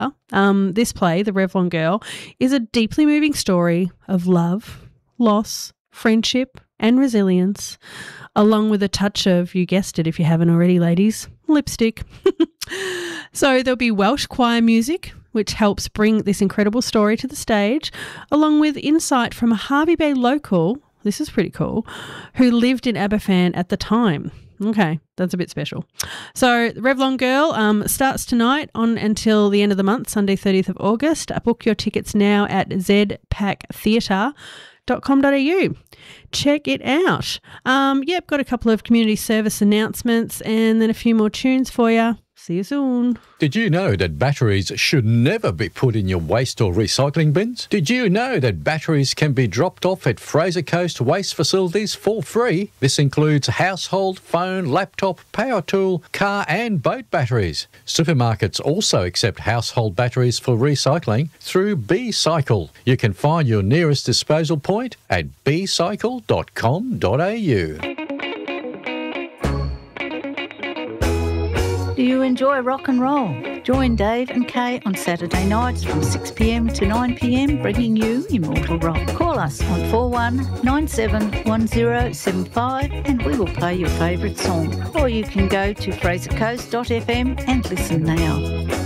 This play, The Revlon Girl, is a deeply moving story of love, loss, friendship and resilience, along with a touch of, you guessed it if you haven't already, ladies, lipstick. So there'll be Welsh choir music, which helps bring this incredible story to the stage, along with insight from a Hervey Bay local, this is pretty cool, who lived in Aberfan at the time. Okay, that's a bit special. So Revlon Girl starts tonight on until the end of the month, Sunday 30th of August. Book your tickets now at zpactheatre.com.au. Check it out. Got a couple of community service announcements and then a few more tunes for you. See you soon. Did you know that batteries should never be put in your waste or recycling bins? Did you know that batteries can be dropped off at Fraser Coast waste facilities for free? This includes household, phone, laptop, power tool, car and boat batteries. Supermarkets also accept household batteries for recycling through B-Cycle. You can find your nearest disposal point at bcycle.com.au. Do you enjoy rock and roll? Join Dave and Kay on Saturday nights from 6 p.m. to 9 p.m, bringing you immortal rock. Call us on 41971075 and we will play your favourite song. Or you can go to frasercoast.fm and listen now.